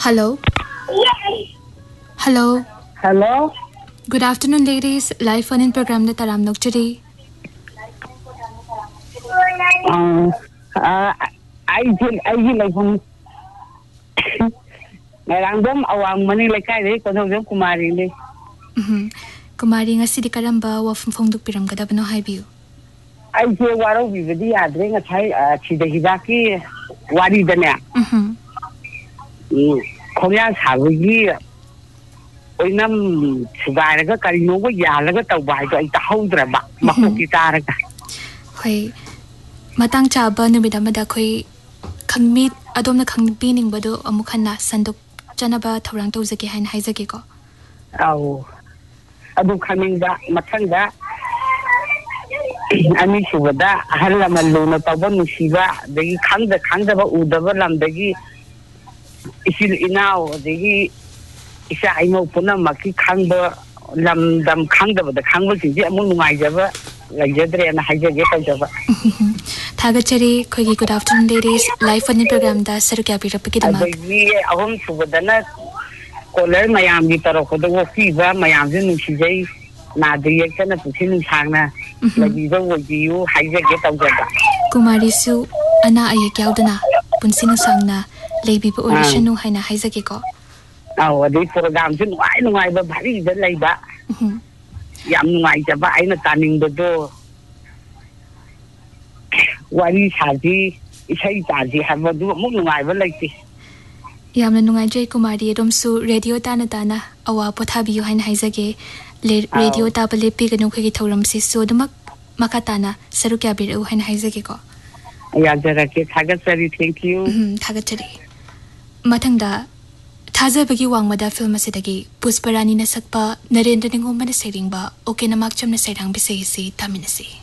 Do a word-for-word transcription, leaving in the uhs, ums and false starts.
Hello. Hello. Hello. Good afternoon, ladies. Live phone in program na taram nokchari. Um, uh, I did, I did like one. Ngarangdom awang mani lekay de kono jom kumari de. Mhm. Kumari nga sidi karamba wa fongduk piram kada bano haibiu. I je waro bibedi adre nga thai chide hidaki wari dane. Mhm. Khomya sabugi oinam sugaraga karino go yalaga tawbai do ita haudra ba makoki taraga. Khoi matang chaba numidamada khoi khangmi adomna khangbining bado amukhanna sanduk chanaba thorang tawjake hain haijake ko. Aw adu khaminga mathanga ani subada halla maluna tawba nusiba dagi khangda khangda ba udaba lamdagi isil inaw dagi isa aimo puna maki khangba lamdam khangda ba khangba ji amung nungai jaba lajadre na haijage tawjaba. Thagachari khogi good afternoon ladies live on the program da saru kya pira piki dama adagi ahum subadana kolar mayam gi taro ko do ki ba mayam ji nusijai na de yakana pusin sangna lagi do wojiu haijage tawjaba. Kumari su ana aye kyaudana punsina sangna leibi bu orishanu haina haijage ko. Aw adi program ji nuai nuai ba bari da leiba yam nuai jaba aina taning do wari saji isai taji habadu mu nuai ba leiti yamna nungai jai kumari dom su radio tana tana awa pothabi yu hain haijage le radio ta bale pi ganu khagi thoram si so dumak makatana saru kya bir u hain haijage ko ya jara ke thagatari thank you thagatari mathangda thaja bagi wangmada film asidagi pusparani na sakpa narendra ningom na seringba okay na makcham na serang bisai si taminasi